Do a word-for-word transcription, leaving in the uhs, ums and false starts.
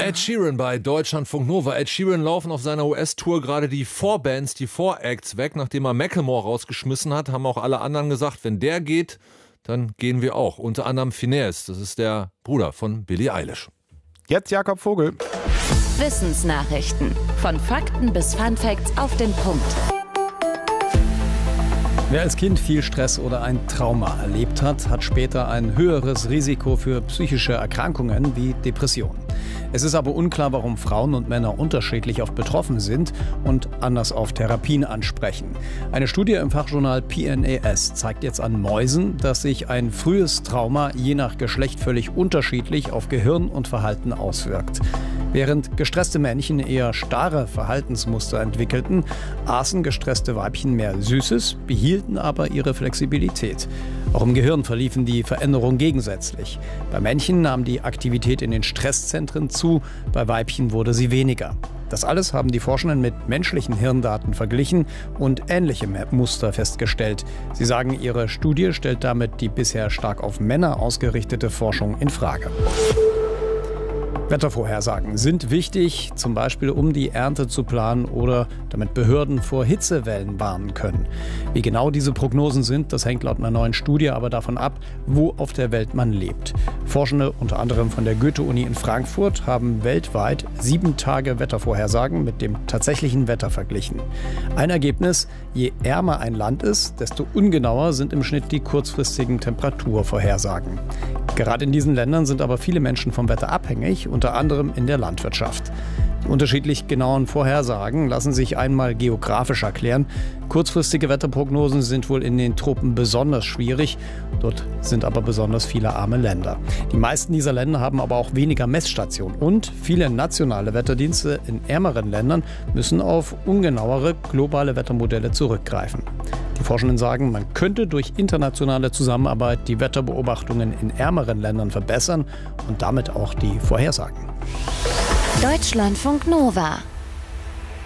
Ed Sheeran bei Deutschlandfunk Nova. Ed Sheeran laufen auf seiner U S-Tour gerade die Vorbands, die Voracts weg. Nachdem er Macklemore rausgeschmissen hat, haben auch alle anderen gesagt, wenn der geht, dann gehen wir auch. Unter anderem Phineas, das ist der Bruder von Billie Eilish. Jetzt Jakob Vogel. Wissensnachrichten. Von Fakten bis Funfacts auf den Punkt. Wer als Kind viel Stress oder ein Trauma erlebt hat, hat später ein höheres Risiko für psychische Erkrankungen wie Depressionen. Es ist aber unklar, warum Frauen und Männer unterschiedlich oft betroffen sind und anders auf Therapien ansprechen. Eine Studie im Fachjournal P N A S zeigt jetzt an Mäusen, dass sich ein frühes Trauma je nach Geschlecht völlig unterschiedlich auf Gehirn und Verhalten auswirkt. Während gestresste Männchen eher starre Verhaltensmuster entwickelten, aßen gestresste Weibchen mehr Süßes, behielten aber ihre Flexibilität. Auch im Gehirn verliefen die Veränderungen gegensätzlich. Bei Männchen nahm die Aktivität in den Stresszentren zu, bei Weibchen wurde sie weniger. Das alles haben die Forschenden mit menschlichen Hirndaten verglichen und ähnliche Muster festgestellt. Sie sagen, ihre Studie stellt damit die bisher stark auf Männer ausgerichtete Forschung in Frage. Wettervorhersagen sind wichtig, zum Beispiel um die Ernte zu planen oder damit Behörden vor Hitzewellen warnen können. Wie genau diese Prognosen sind, das hängt laut einer neuen Studie aber davon ab, wo auf der Welt man lebt. Forschende, unter anderem von der Goethe-Uni in Frankfurt, haben weltweit sieben Tage Wettervorhersagen mit dem tatsächlichen Wetter verglichen. Ein Ergebnis: Je ärmer ein Land ist, desto ungenauer sind im Schnitt die kurzfristigen Temperaturvorhersagen. Gerade in diesen Ländern sind aber viele Menschen vom Wetter abhängig, unter anderem in der Landwirtschaft. Die unterschiedlich genauen Vorhersagen lassen sich einmal geografisch erklären. Kurzfristige Wetterprognosen sind wohl in den Tropen besonders schwierig. Dort sind aber besonders viele arme Länder. Die meisten dieser Länder haben aber auch weniger Messstationen. Und viele nationale Wetterdienste in ärmeren Ländern müssen auf ungenauere globale Wettermodelle zurückgreifen. Die Forschenden sagen, man könnte durch internationale Zusammenarbeit die Wetterbeobachtungen in ärmeren Ländern verbessern und damit auch die Vorhersagen. Deutschlandfunk Nova.